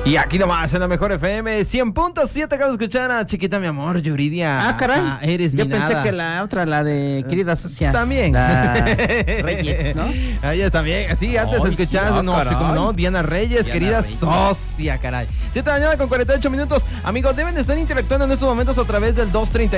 Y aquí nomás en la mejor FM 100.7 acabo de escuchar a Chiquita Mi Amor, Yuridia. Ah, caray. Eres Yo mi pensé nada. que la otra, la de Querida Socia. También. La Reyes, ¿no? Ella también. Sí, antes Ay, escuchabas, sí, no, caray. sí, como no, Diana Reyes, Diana querida Reyes. socia, caray. 7 de la mañana con 48 minutos. Amigos, deben estar interactuando en estos momentos a través del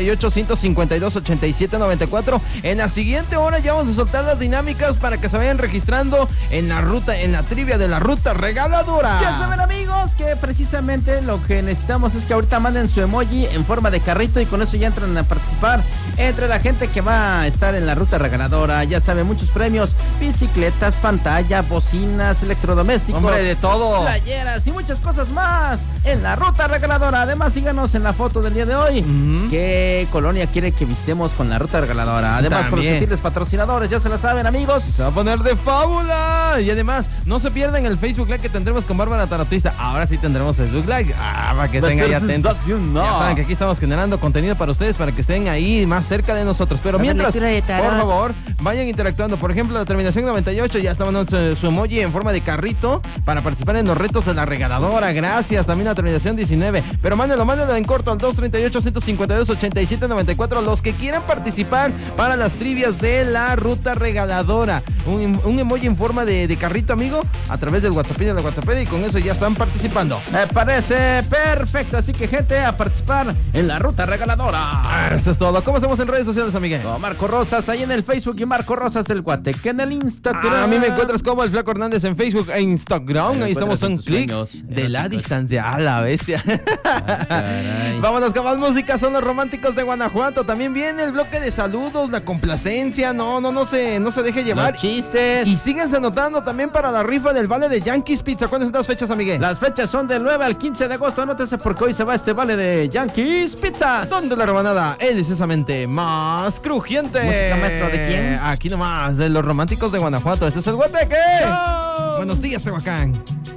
238-152-8794. En la siguiente hora ya vamos a soltar las dinámicas para que se vayan registrando en la ruta, en la trivia de la ruta regaladora. Ya saben, amigos, que precisamente lo que necesitamos es que ahorita manden su emoji en forma de carrito y con eso ya entran a participar entre la gente que va a estar en la ruta regaladora. Ya saben, muchos premios, bicicletas, pantalla, bocinas, electrodomésticos, Hombre, de todo. playeras y muchas cosas más en la ruta regaladora. Además, díganos en la foto del día de hoy qué colonia quiere que visitemos con la ruta regaladora. Además, con los También. gentiles patrocinadores, ya se la saben, amigos. Se va a poner de fábula. Y además, no se pierdan el Facebook Live que tendremos con Bárbara Tarotista. Ahora sí tendremos Facebook Live. Para que estén ahí atentos. Sensacional. Ya saben que aquí estamos generando contenido para ustedes, para que estén ahí más cerca de nosotros. Pero A ver, mientras, lectura de por tarot. favor, vayan interactuando. Por ejemplo, la terminación 98 ya está mandando su emoji en forma de carrito para participar en los retos de la regaladora. Gracias. También la terminación 19. Pero mándenlo en corto al 238-152-8794. Los que quieran participar para las trivias de la ruta regaladora. Un emoji en forma de carrito, amigo, a través del WhatsApp y de la WhatsApp, y con eso ya están participando. Me parece perfecto, así que gente, a participar en la ruta regaladora. Eso es todo. ¿Cómo estamos en redes sociales, amiga? Como Marco Rosas, ahí en el Facebook, y Marco Rosas del Guateque en el Instagram. A mí me encuentras como el Flaco Hernández en Facebook e Instagram. Me Ahí estamos a un encuentras en clic tus sueños de la eróticos. distancia. A la bestia. Caray. Vámonos con más música. Son los románticos de Guanajuato. También viene el bloque de saludos, la complacencia. No se deje llevar. Los chistes. Y síganse anotando también para la rifa del vale de Yankees Pizza. ¿Cuáles son las fechas, amigue? Las fechas son del 9 al 15 de agosto. Anótese porque hoy se va este vale de Yankees Pizzas. Donde la rebanada es deliciosamente más crujiente. ¿Música, maestro, de quién? Aquí nomás, de los románticos de Guanajuato. Este es el Guateque. ¡Chao! Buenos días, Tehuacán.